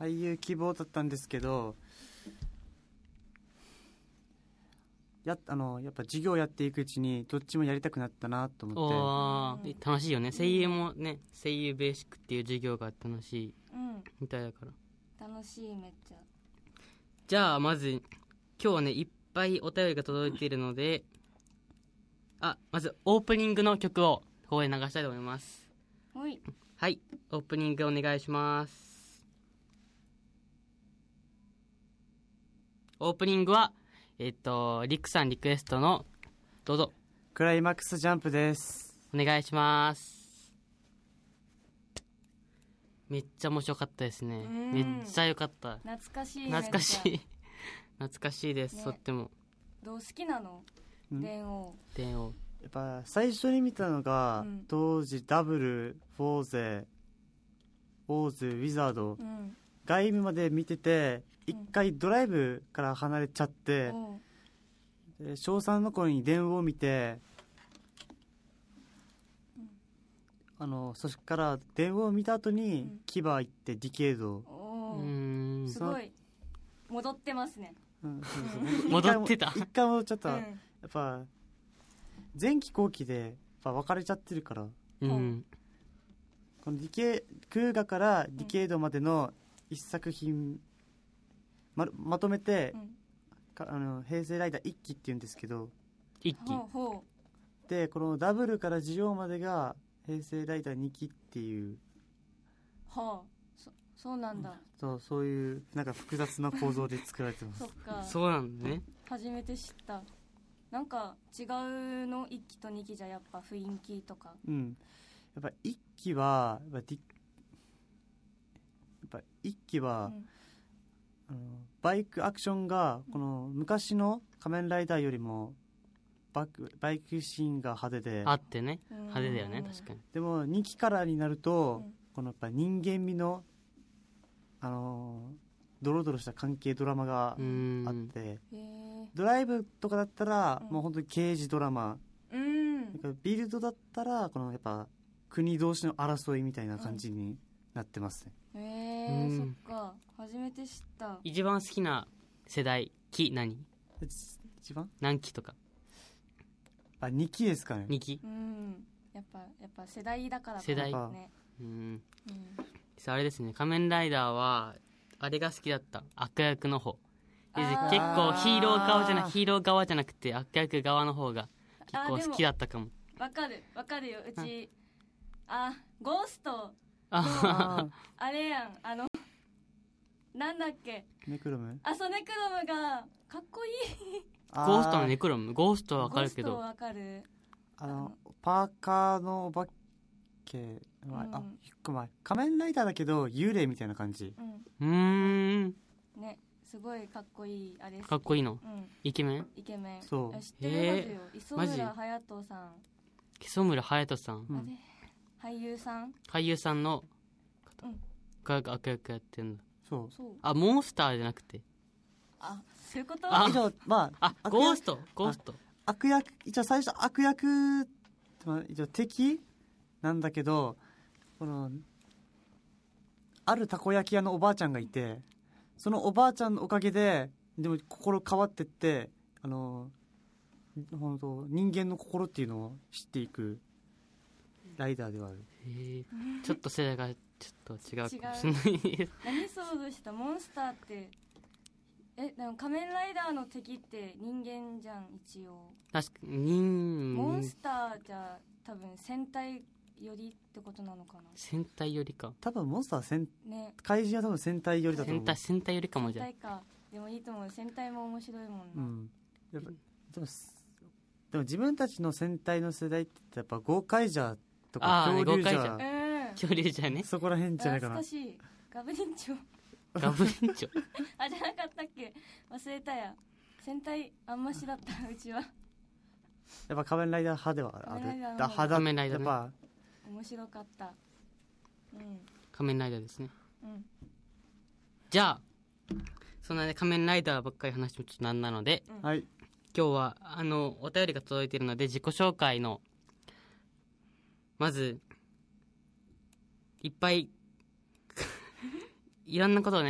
俳優希望だったんですけど、やっぱ授業やっていくうちにどっちもやりたくなったなと思って。 楽しいよね。声優もね、声優ベーシックっていう授業が楽しいみたいだから。 楽しい、めっちゃ。 じゃあまず今日はね、いっぱいお便りが届いているので、まずオープニングの曲をここで流したいと思います。はい、オープニングお願いします。オープニングはリクさんリクエストのどうぞ。 クライマックスジャンプです。 お願いします。めっちゃ面白かったですね。めっちゃ良かった。 懐かしい。 懐かしい懐かしいです、ね、とっても。 どう好きなの？電王。 やっぱ最初に見たのが、当時ダブル、フォーゼ、オーズ、ウィザード、外務まで見てて、一回ドライブから離れちゃって、で小3の頃に電王を見て、そっから電王を見た後に牙行ってディケード。 すごい戻ってますね。 戻ってた。 一回もちょっと、やっぱ前期後期でやっぱ分かれちゃってるから、このクーガからディケードまでの一作品 まとめて、平成ライダー1期っていうんですけど、 1期でこのダブルからジオまでが平成ライダー2期っていう。 そうなんだ。 そういうなんか複雑な構造で作られてます。 そっか。 そうなんだね。 初めて知った。なんか違うの1期と2期じゃやっぱ雰囲気とか。 やっぱ1期はバイクアクションがこの昔の仮面ライダーよりもバイクシーンが派手であってね、派手だよね。確かに。 でも2期からになると、このやっぱ人間味のドロドロした関係ドラマがあって、ドライブとかだったらもう本当に刑事ドラマ、ビルドだったらこのやっぱ国同士の争いみたいな感じになってますね。そっか、初めて知った。 一番好きな世代期何？ 一番何期とか 2期ですかね。 2期。 やっぱ世代だから世代ね。 あれですね、仮面ライダーはあれが好きだった。悪役の方。結構ヒーロー側じゃなくて悪役側の方が結構好きだったかも。 わかるよ。うちゴーストあれやん、なんだっけ、 ネクロム。 そう、ネクロムがかっこいい。 ゴーストのネクロム、ゴーストはわかるけど、 ゴーストわかる。 パーカーのお化け、仮面ライダーだけど幽霊みたいな感じ。 ね、すごいかっこいいあれ。 かっこいいの。イケメン。 そう。知ってますよ。磯村勇斗さん。 磯村勇斗さん。 俳優さんのが悪役やってんだ。 そう。 モンスターじゃなくて。 そういうこと？ ゴースト。 悪役、一応最初悪役、一応敵なんだけど、あるたこ焼き屋のおばあちゃんがいて、そのおばあちゃんのおかげで、でも心変わってって、本当人間の心っていうのを知っていくライダーではある。 ちょっと世代がちょっと違うかもしれないです。 何想像した？モンスターって、でも仮面ライダーの敵って人間じゃん、一応。 確かに。 モンスターじゃ多分戦隊よりってことなのかな。 戦隊よりか。 多分モンスター怪人は多分戦隊よりだと思う。 戦隊よりかもじゃん。 戦隊か。でもいいと思う。戦隊も面白いもんな。 でも自分たちの戦隊の世代ってやっぱゴーカイジャーとか恐竜じゃね。 そこら辺じゃないかな。 懐かしい。ガブリンチョじゃなかったっけ？忘れたや。戦隊あんましだったうちは。 やっぱ仮面ライダー派ではある。 仮面ライダーね。 やっぱ面白かった。 仮面ライダーですね。じゃあそんなね仮面ライダーばっかり話してもちょっとなんなので、 はい。 今日はお便りが届いているので自己紹介のまずいっぱいいろんなことをね